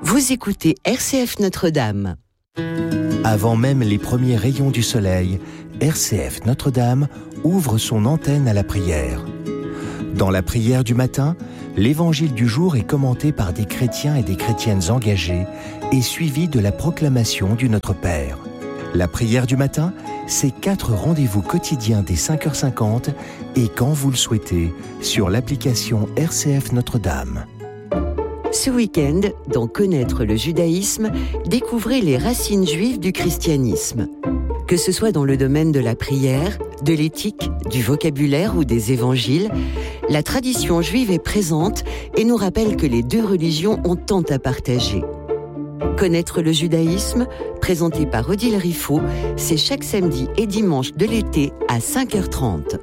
Vous écoutez RCF Notre-Dame. Avant même les premiers rayons du soleil, RCF Notre-Dame ouvre son antenne à la prière. Dans la prière du matin, l'évangile du jour est commenté par des chrétiens et des chrétiennes engagés et suivi de la proclamation du Notre Père. La prière du matin, c'est 4 rendez-vous quotidiens dès 5h50 et quand vous le souhaitez, sur l'application RCF Notre-Dame. Ce week-end, dans Connaître le judaïsme, découvrez les racines juives du christianisme. Que ce soit dans le domaine de la prière, de l'éthique, du vocabulaire ou des évangiles, la tradition juive est présente et nous rappelle que les deux religions ont tant à partager. Connaître le judaïsme, présenté par Odile Riffaut, c'est chaque samedi et dimanche de l'été à 5h30.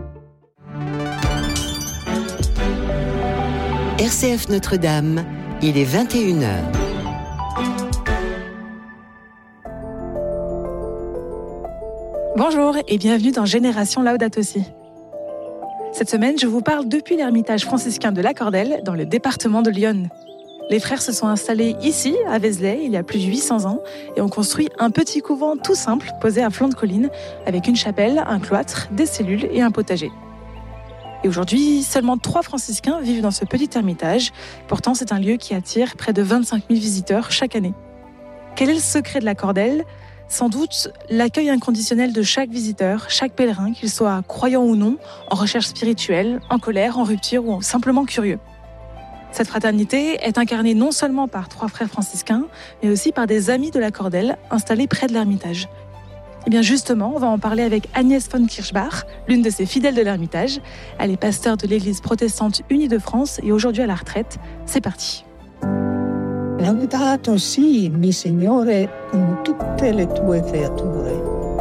RCF Notre-Dame, il est 21h. Bonjour et bienvenue dans Génération Laudato Si. Cette semaine, je vous parle depuis l'ermitage franciscain de La Cordelle, dans le département de l'Yonne. Les frères se sont installés ici, à Vézelay, il y a plus de 800 ans, et ont construit un petit couvent tout simple, posé à flanc de colline, avec une chapelle, un cloître, des cellules et un potager. Et aujourd'hui, seulement 3 franciscains vivent dans ce petit ermitage. Pourtant, c'est un lieu qui attire près de 25 000 visiteurs chaque année. Quel est le secret de La Cordelle ? Sans doute, l'accueil inconditionnel de chaque visiteur, chaque pèlerin, qu'il soit croyant ou non, en recherche spirituelle, en colère, en rupture ou simplement curieux. Cette fraternité est incarnée non seulement par 3 frères franciscains, mais aussi par des amis de La Cordelle installés près de l'ermitage. Et bien justement, on va en parler avec Agnès von Kirchbach, l'une de ces fidèles de l'ermitage. Elle est pasteur de l'Église protestante unie de France et aujourd'hui à la retraite. C'est parti. Laudato si, mi Signore, con tutte le tue creature.